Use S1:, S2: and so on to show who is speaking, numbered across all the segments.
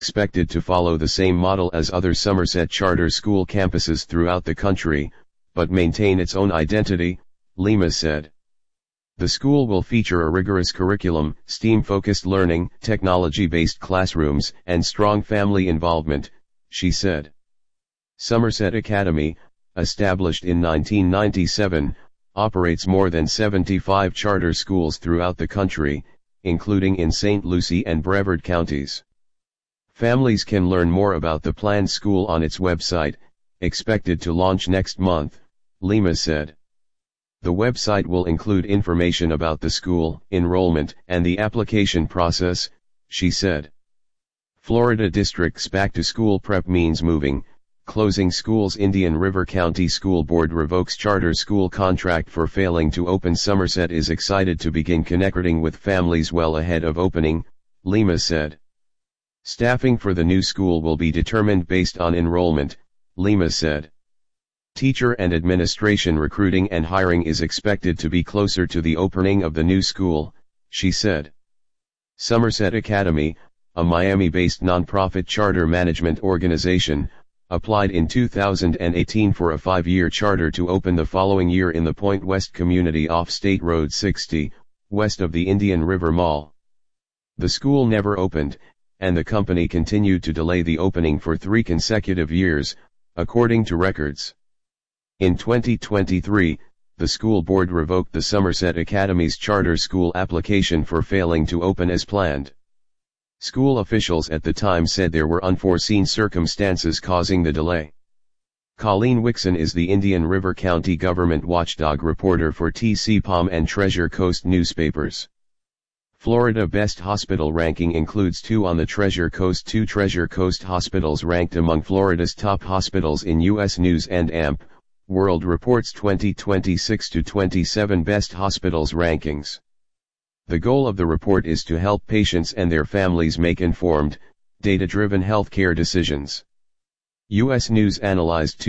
S1: expected to follow the same model as other Somerset charter school campuses throughout the country, but maintain its own identity, Lima said. The school will feature a rigorous curriculum, STEAM-focused learning, technology-based classrooms, and strong family involvement, she said. Somerset Academy, established in 1997, operates more than 75 charter schools throughout the country, including in St. Lucie and Brevard counties. Families can learn more about the planned school on its website, expected to launch next month, Lima said. The website will include information about the school, enrollment, and the application process, she said. Florida District's back-to-school prep means moving, closing schools. Indian River County School Board revokes charter school contract for failing to open. Somerset is excited to begin connecting with families well ahead of opening, Lima said. Staffing for the new school will be determined based on enrollment, Lima said. Teacher and administration recruiting and hiring is expected to be closer to the opening of the new school, she said. Somerset Academy, a Miami-based nonprofit charter management organization, applied in 2018 for a 5-year charter to open the following year in the Point West community off State Road 60, west of the Indian River Mall. The school never opened, and the company continued to delay the opening for 3 consecutive years, according to records. In 2023, the school board revoked the Somerset Academy's charter school application for failing to open as planned. School officials at the time said there were unforeseen circumstances causing the delay. Colleen Wixon is the Indian River County government watchdog reporter for TCPOM and Treasure Coast newspapers. Florida Best Hospital ranking includes 2 on the Treasure Coast. 2 Treasure Coast hospitals ranked among Florida's top hospitals in U.S. News and AMP, World Report's 2026-27 Best Hospitals rankings. The goal of the report is to help patients and their families make informed, data-driven healthcare decisions. U.S. News analyzed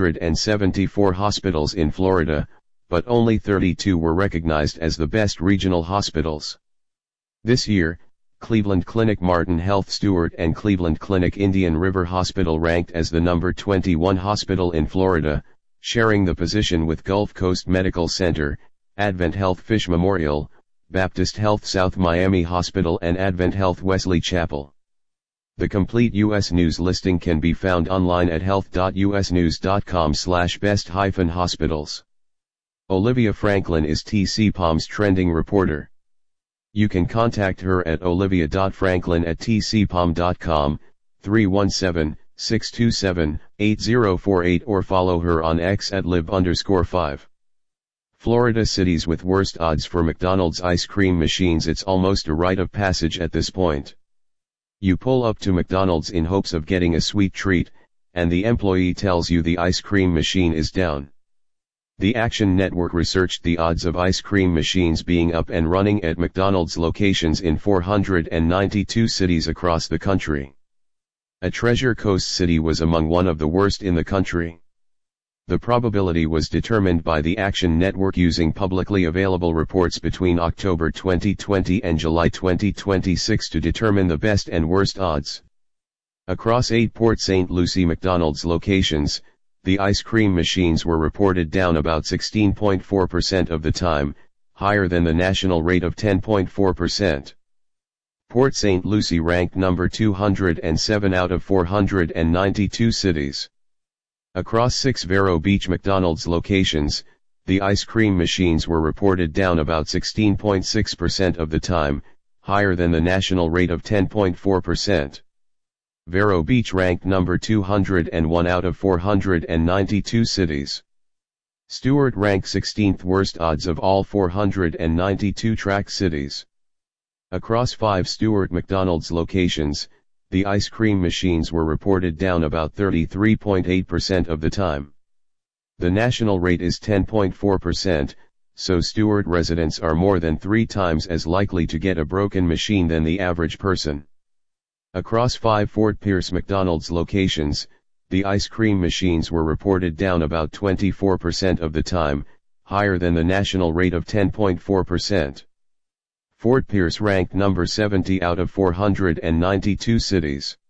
S1: 274 hospitals in Florida, but only 32 were recognized as the best regional hospitals. This year, Cleveland Clinic Martin Health Stewart and Cleveland Clinic Indian River Hospital ranked as the number 21 hospital in Florida, sharing the position with Gulf Coast Medical Center, Advent Health Fish Memorial, Baptist Health South Miami Hospital and Advent Health Wesley Chapel. The complete U.S. News listing can be found online at health.usnews.com/best-hospitals. Olivia Franklin is TCPOM's trending reporter. You can contact her at olivia.franklin@tcpom.com, 317-627-8048 or follow her on X at @lib_5. Florida cities with worst odds for McDonald's ice cream machines. It's almost a rite of passage at this point. You pull up to McDonald's in hopes of getting a sweet treat, and the employee tells you the ice cream machine is down. The Action Network researched the odds of ice cream machines being up and running at McDonald's locations in 492 cities across the country. A Treasure Coast city was among one of the worst in the country. The probability was determined by the Action Network using publicly available reports between October 2020 and July 2026 to determine the best and worst odds. Across 8 Port St. Lucie McDonald's locations, the ice cream machines were reported down about 16.4% of the time, higher than the national rate of 10.4%. Port St. Lucie ranked number 207 out of 492 cities. Across 6 Vero Beach McDonald's locations, the ice cream machines were reported down about 16.6% of the time, higher than the national rate of 10.4%. Vero Beach ranked number 201 out of 492 cities. Stewart ranked 16th worst odds of all 492 track cities. Across 5 Stewart McDonald's locations, the ice cream machines were reported down about 33.8% of the time. The national rate is 10.4%, so Stewart residents are more than 3 times as likely to get a broken machine than the average person. Across 5 Fort Pierce McDonald's locations, the ice cream machines were reported down about 24% of the time, higher than the national rate of 10.4%. Fort Pierce ranked number 70 out of 492 cities.